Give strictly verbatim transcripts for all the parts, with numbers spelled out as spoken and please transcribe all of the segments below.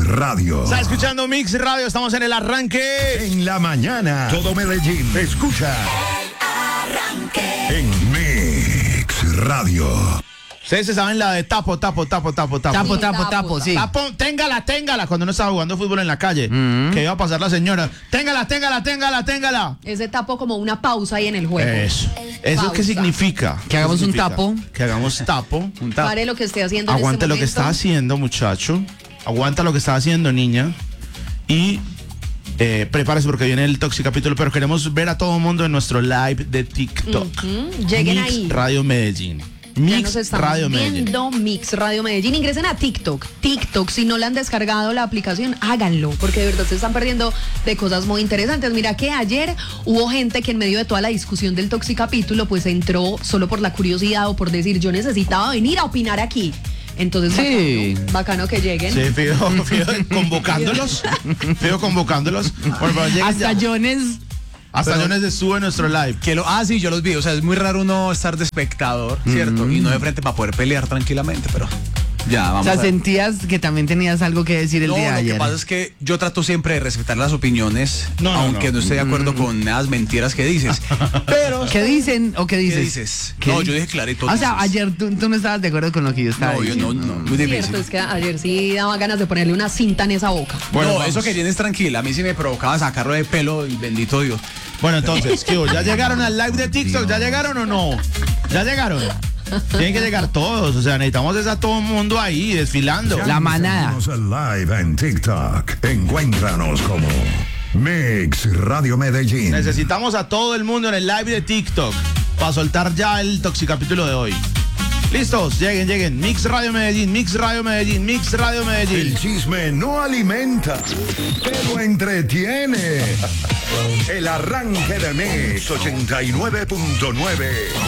Radio. Está escuchando Mix Radio, estamos en el arranque. En la mañana, todo Medellín escucha El arranque. en Mix Radio. Ustedes se saben la de tapo, tapo, tapo, tapo, tapo. Tapo, Sí, tapo, tapo, tapo, sí. Tapo, téngala, téngala. Cuando uno estaba jugando fútbol en la calle, que iba a pasar la señora. Téngala, téngala, téngala, téngala. Ese tapo como una pausa ahí en el juego. Eso. ¿Eso Pausa. qué significa? Que hagamos ¿Qué un significa? tapo. Que hagamos tapo. Un tapo. Pare lo que esté haciendo en Aguante este lo que momento. está haciendo, muchacho. Aguanta lo que está haciendo, niña. Y eh, prepárese porque viene el Toxic capítulo. Pero queremos ver a todo el mundo en nuestro live de TikTok. Ujú, lleguen Mix ahí. Radio Medellín. Ya Mix nos estamos Radio Medellín. viendo Mix Radio Medellín. Ingresen a TikTok. TikTok, si no le han descargado la aplicación, háganlo, porque de verdad se están perdiendo de cosas muy interesantes. Mira que ayer hubo gente que en medio de toda la discusión del Toxic capítulo, pues entró solo por la curiosidad o por decir, yo necesitaba venir a opinar aquí. Entonces, Sí. bacano, bacano que lleguen. Sí, Fido, Fido convocándolos. Fido convocándolos. Por favor, lleguen Hasta ya. Jones. Hasta Jones estuvo en nuestro live. Que lo, ah, sí, yo los vi. O sea, es muy raro uno estar de espectador, ¿cierto? Y no de frente para poder pelear tranquilamente, pero ya, O vamos sea, a ver. sentías que también tenías algo que decir el No, día de lo ayer. que pasa es que yo trato siempre de respetar las opiniones, No, no, aunque no, no. esté de acuerdo con las mentiras que dices. Pero, ¿Qué dicen o qué ¿qué dices? dices? ¿Qué No, di- yo dije clarito. O sea, dices. ayer tú, tú no estabas de acuerdo con lo que yo estaba No, yo diciendo. no, no, muy Cierto, difícil. es que ayer sí daba ganas de ponerle una cinta en esa boca. Bueno, no, vamos. eso que tienes tranquila. A mí sí me provocaba sacarlo de pelo y bendito Dios. Bueno, entonces, ¿qué hubo? ¿Ya llegaron al live de TikTok? ¿Ya llegaron o no? ¿Ya llegaron? Tienen que llegar todos. O sea, necesitamos es a todo el mundo ahí desfilando. La manada. Seguimos al live en TikTok. Encuéntranos como Mix Radio Medellín. Necesitamos a todo el mundo en el live de TikTok para soltar ya el Toxic capítulo de hoy. ¿Listos? Lleguen, lleguen. Mix Radio Medellín, Mix Radio Medellín, Mix Radio Medellín. El chisme no alimenta, pero entretiene. El arranque de Mix ochenta y nueve punto nueve.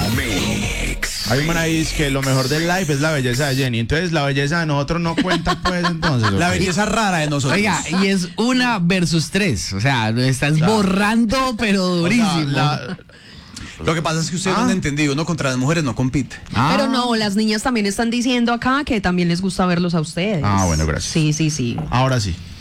Mix. Hay un man ahí dice que lo mejor del live es la belleza de Jenny. Entonces la belleza de nosotros no cuenta, pues, entonces. La ¿ok? belleza rara de nosotros. Oiga, y es una versus tres. O sea, lo estás borrando, pero O sea, durísimo. la- Lo que pasa es que ustedes Ah. no han entendido, uno contra las mujeres no compite. Ah. Pero no, las niñas también están diciendo acá que también les gusta verlos a ustedes. Ah, bueno, gracias. Sí, sí, sí. Ahora sí.